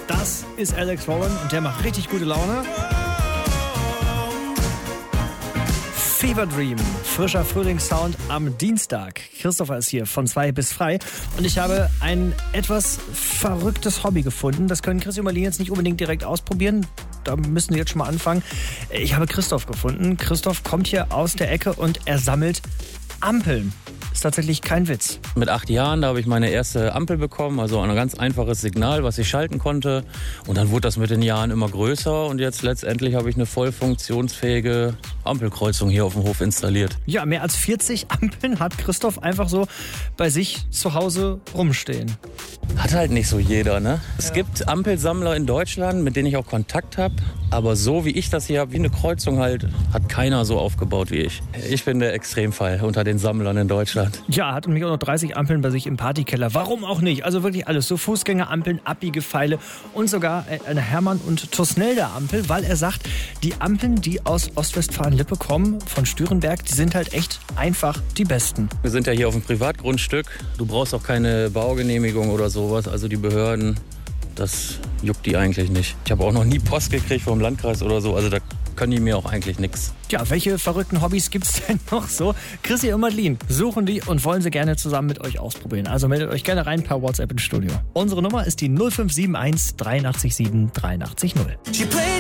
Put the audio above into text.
Das ist Alex Warren und der macht richtig gute Laune. Fever Dream, frischer Frühlingssound am Dienstag. Christopher ist hier von 2 bis frei und ich habe ein etwas verrücktes Hobby gefunden. Das können Chris und Marlene jetzt nicht unbedingt direkt ausprobieren. Da müssen wir jetzt schon mal anfangen. Ich habe Christoph gefunden. Christoph kommt hier aus der Ecke und er sammelt Ampeln. Ist tatsächlich kein Witz. Mit 8 Jahren, da habe ich meine erste Ampel bekommen, also ein ganz einfaches Signal, was ich schalten konnte. Und dann wurde das mit den Jahren immer größer und jetzt letztendlich habe ich eine voll funktionsfähige Ampelkreuzung hier auf dem Hof installiert. Ja, mehr als 40 Ampeln hat Christoph einfach so bei sich zu Hause rumstehen. Hat halt nicht so jeder, ne? Es gibt Ampelsammler in Deutschland, mit denen ich auch Kontakt habe. Aber so wie ich das hier habe, wie eine Kreuzung halt, hat keiner so aufgebaut wie ich. Ich bin der Extremfall unter den Sammlern in Deutschland. Ja, hat nämlich auch noch 30 Ampeln bei sich im Partykeller. Warum auch nicht? Also wirklich alles. So Fußgängerampeln, Abbiegepfeile und sogar eine Hermann- und Tusnelda-Ampel, weil er sagt, die Ampeln, die aus Ostwestfalen-Lippe kommen, von Stürenberg, die sind halt echt einfach die besten. Wir sind ja hier auf einem Privatgrundstück. Du brauchst auch keine Baugenehmigung oder sowas. Also die Behörden, das juckt die eigentlich nicht. Ich habe auch noch nie Post gekriegt vom Landkreis oder so. Also da können die mir auch eigentlich nichts. Ja, welche verrückten Hobbys gibt's denn noch so? Chrissy und Madeleine suchen die und wollen sie gerne zusammen mit euch ausprobieren. Also meldet euch gerne rein per WhatsApp ins Studio. Unsere Nummer ist die 0571 83 7 83 0.